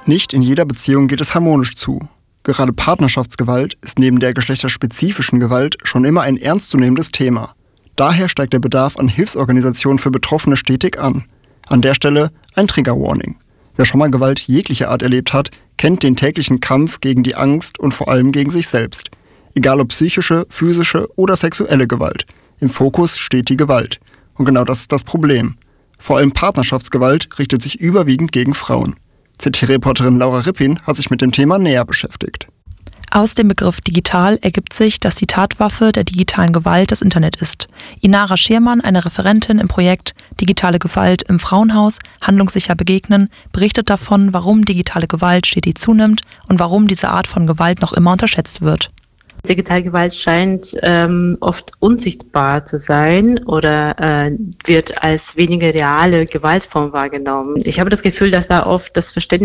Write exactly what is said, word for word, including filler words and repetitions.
Nicht in jeder Beziehung geht es harmonisch zu. Gerade Partnerschaftsgewalt ist neben der geschlechterspezifischen Gewalt schon immer ein ernstzunehmendes Thema. Daher steigt der Bedarf an Hilfsorganisationen für Betroffene stetig an. An der Stelle ein Trigger-Warning. Wer schon mal Gewalt jeglicher Art erlebt hat, kennt den täglichen Kampf gegen die Angst und vor allem gegen sich selbst. Egal ob psychische, physische oder sexuelle Gewalt. Im Fokus steht die Gewalt. Und genau das ist das Problem. Vor allem Partnerschaftsgewalt richtet sich überwiegend gegen Frauen. Z T-Reporterin Laura Rippin hat sich mit dem Thema näher beschäftigt. Aus dem Begriff digital ergibt sich, dass die Tatwaffe der digitalen Gewalt das Internet ist. Inara Schirmann, eine Referentin im Projekt Digitale Gewalt im Frauenhaus, handlungssicher begegnen, berichtet davon, warum digitale Gewalt stetig zunimmt und warum diese Art von Gewalt noch immer unterschätzt wird. Digitale Gewalt scheint ähm, oft unsichtbar zu sein oder äh, wird als weniger reale Gewaltform wahrgenommen. Ich habe das Gefühl, dass da oft das Verständnis